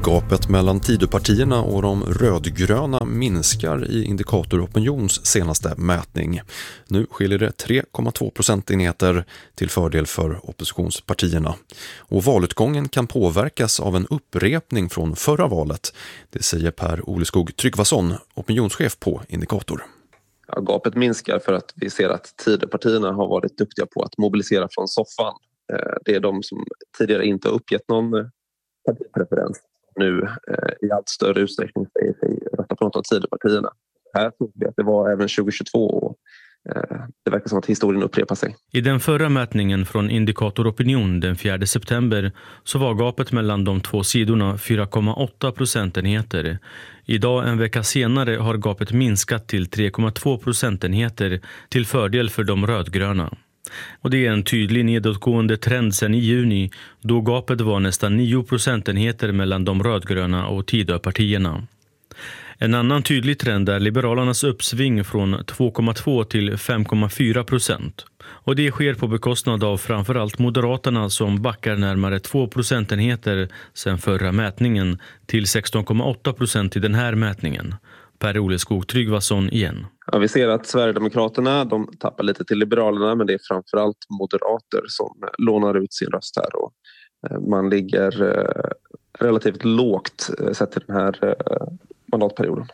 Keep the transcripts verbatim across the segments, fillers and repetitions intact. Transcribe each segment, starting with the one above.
Gapet mellan Tidöpartierna och de rödgröna minskar i Indikator Opinions senaste mätning. Nu skiljer det tre komma två procentenheter till fördel för oppositionspartierna. Och valutgången kan påverkas av en upprepning från förra valet. Det säger Per Oleskog Tryggvason, opinionschef på Indikator. Ja, gapet minskar för att vi ser att Tidöpartierna har varit duktiga på att mobilisera från soffan. Det är de som tidigare inte har uppgett någon partipreferens. Nu eh, i allt större utsträckning säger sig rösta på något av Tidöpartierna. Här tror vi att det var även tjugohundratjugotvå och eh, det verkar som att historien upprepar sig. I den förra mätningen från Indikator Opinion den fjärde september så var gapet mellan de två sidorna fyra komma åtta procentenheter. Idag en vecka senare har gapet minskat till tre komma två procentenheter till fördel för de rödgröna. Och det är en tydlig nedåtgående trend sedan i juni då gapet var nästan nio procentenheter mellan de rödgröna och Tidöpartierna. En annan tydlig trend är Liberalernas uppsving från två komma två till fem komma fyra procent. Och det sker på bekostnad av framförallt Moderaterna som backar närmare två procentenheter sedan förra mätningen till sexton komma åtta procent i den här mätningen. Per Oleskog Tryggvason igen. Ja, vi ser att Sverigedemokraterna de tappar lite till Liberalerna, men det är framförallt moderater som lånar ut sin röst här. Och man ligger relativt lågt sett till den här mandatperioden.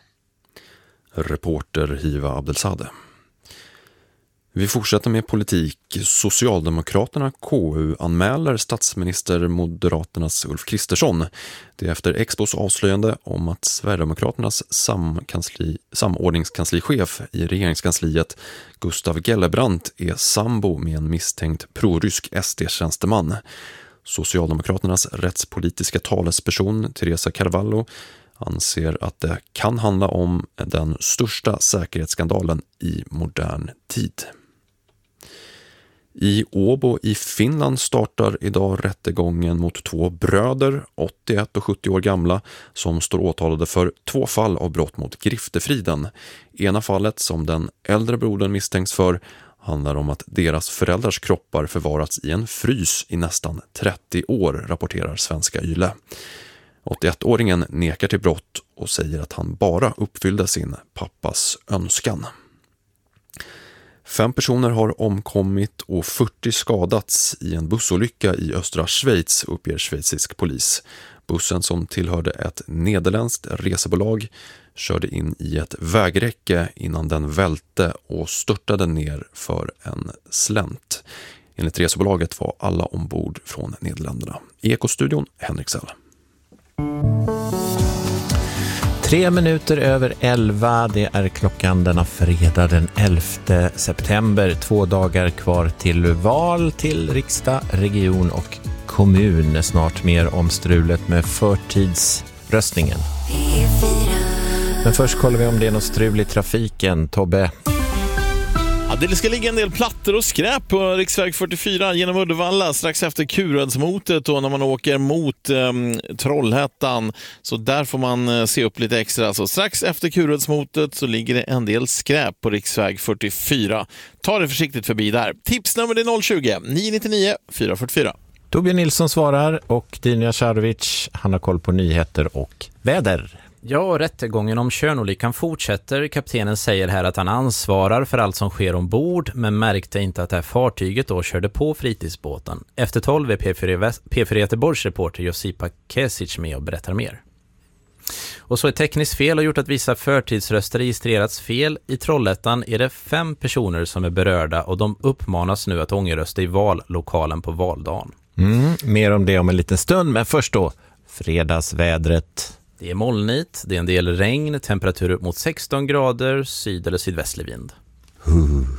Reporter Hiva Abdelsade. Vi fortsätter med politik. Socialdemokraterna K U anmäler statsminister Moderaternas Ulf Kristersson. Det är efter Expos avslöjande om att Sverigedemokraternas samkansli, samordningskanslichef i regeringskansliet Gustav Gellebrand är sambo med en misstänkt prorysk S D-tjänsteman. Socialdemokraternas rättspolitiska talesperson Teresa Carvalho anser att det kan handla om den största säkerhetsskandalen i modern tid. I Åbo i Finland startar idag rättegången mot två bröder, åttioett och sjuttio år gamla, som står åtalade för två fall av brott mot griftefriden. Ena fallet, som den äldre brodern misstänks för, handlar om att deras föräldrars kroppar förvarats i en frys i nästan trettio år, rapporterar Svenska Yle. åttioettåringen nekar till brott och säger att han bara uppfyllde sin pappas önskan. Fem personer har omkommit och fyrtio skadats i en bussolycka i östra Schweiz, uppger schweizisk polis. Bussen, som tillhörde ett nederländskt resebolag, körde in i ett vägräcke innan den välte och störtade ner för en slänt. Enligt resebolaget var alla ombord från Nederländerna. I Ekostudion, Henrik Sell. Tre minuter över elva, det är klockan denna fredag den elfte september. Två dagar kvar till val till riksdag, region och kommun. Snart mer om strulet med förtidsröstningen. Men först kollar vi om det är något strul i trafiken. Tobbe? Ja, det ska ligga en del plattor och skräp på riksväg fyrtiofyra genom Uddevalla strax efter Kuradsmotet och när man åker mot eh, Trollhättan. Så där får man eh, se upp lite extra. Så strax efter Kuradsmotet så ligger det en del skräp på riksväg fyrtiofyra. Ta det försiktigt förbi där. Tipsnummer är noll tjugo, nio nio fyra fyra fyra. Torbjörn Nilsson svarar och Dina Šarović, han har koll på nyheter och väder. Ja, rättegången om Tjörnolyckan fortsätter. Kaptenen säger här att han ansvarar för allt som sker ombord, men märkte inte att det här fartyget då körde på fritidsbåten. Efter tolv är P fyra Göteborgs reporter Josipa Kesic med och berättar mer. Och så är tekniskt fel har gjort att vissa förtidsröster registrerats fel. I Trollhättan är det fem personer som är berörda och de uppmanas nu att ångerrösta i vallokalen på valdagen. Mm, mer om det om en liten stund, men först då fredagsvädret. Det är molnigt, det är en del regn, temperatur upp mot sexton grader, syd- eller sydvästlig vind. Uh.